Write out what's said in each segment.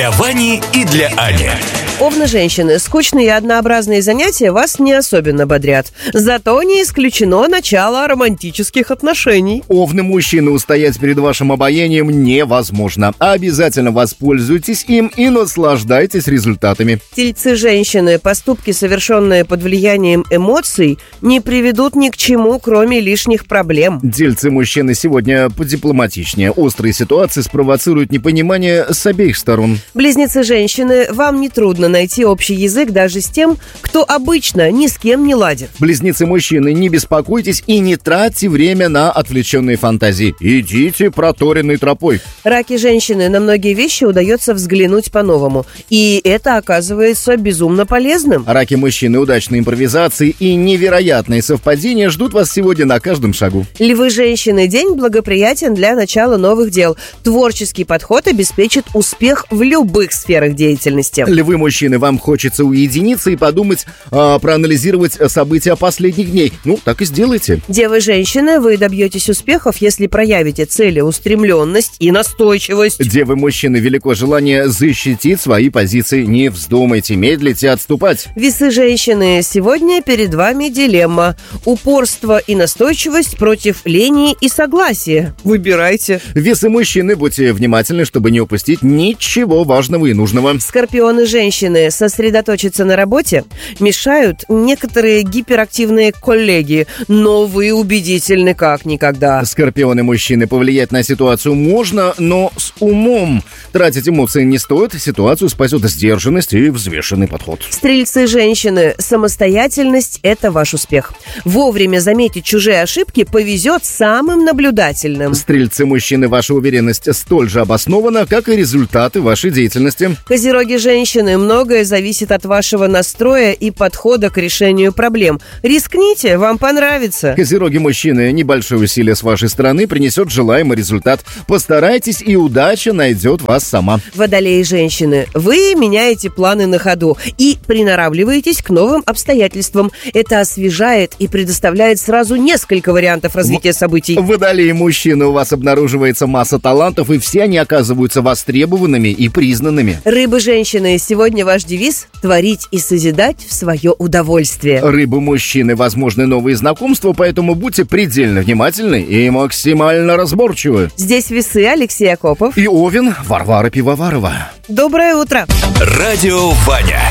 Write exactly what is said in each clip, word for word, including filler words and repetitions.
Для Вани и для Ани. Овны женщины, скучные и однообразные занятия вас не особенно бодрят. Зато не исключено начало романтических отношений. Овны мужчины, устоять перед вашим обаянием невозможно. Обязательно воспользуйтесь им и наслаждайтесь результатами. Тельцы женщины, поступки, совершенные под влиянием эмоций, не приведут ни к чему, кроме лишних проблем. Тельцы мужчины сегодня подипломатичнее. Острые ситуации спровоцируют непонимание с обеих сторон. Близнецы женщины, вам не трудно найти общий язык даже с тем, кто обычно ни с кем не ладит. Близнецы мужчины, не беспокойтесь и не тратьте время на отвлеченные фантазии. Идите проторенной тропой. Раки женщины, на многие вещи удается взглянуть по-новому. И это оказывается безумно полезным. Раки мужчины, удачные импровизации и невероятные совпадения ждут вас сегодня на каждом шагу. Львы женщины, день благоприятен для начала новых дел. Творческий подход обеспечит успех в любых сферах деятельности. Львы мужчины, вам хочется уединиться и подумать, а, проанализировать события последних дней. Ну, так и сделайте. Девы женщины, вы добьетесь успехов, если проявите целеустремленность и настойчивость. Девы мужчины, велико желание защитить свои позиции. Не вздумайте медлить и отступать. Весы женщины, сегодня перед вами дилемма. Упорство и настойчивость против лени и согласия. Выбирайте. Весы мужчины, будьте внимательны, чтобы не упустить ничего важного и нужного. Скорпионы женщины, сосредоточиться на работе мешают некоторые гиперактивные коллеги, но вы убедительны как никогда. Скорпионы мужчины, повлиять на ситуацию можно, но с умом. Тратить эмоции не стоит, ситуацию спасет сдержанность и взвешенный подход. Стрельцы женщины, самостоятельность – это ваш успех. Вовремя заметить чужие ошибки повезет самым наблюдательным. Стрельцы мужчины, ваша уверенность столь же обоснована, как и результаты вашей деятельности. Козероги женщины, многое зависит от вашего настроя и подхода к решению проблем. Рискните, вам понравится. Козероги мужчины, небольшое усилие с вашей стороны принесет желаемый результат. Постарайтесь, и удача найдет вас сама. Водолеи женщины, вы меняете планы на ходу и приноравливаетесь к новым обстоятельствам. Это освежает и предоставляет сразу несколько вариантов развития событий. Водолеи мужчины, у вас обнаруживается масса талантов, и все они оказываются востребованными и признанными. Рыбы женщины, сегодня ваш девиз – творить и созидать в свое удовольствие. Рыбы мужчины, возможны новые знакомства, поэтому будьте предельно внимательны и максимально разборчивы. Здесь весы, Алексей Акопов и Овен, Варвара Пивоварова. Доброе утро. Радио Ваня.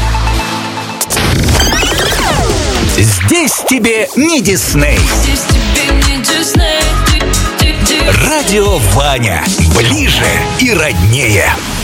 Здесь тебе не Дисней. Радио Ваня. Ближе и роднее.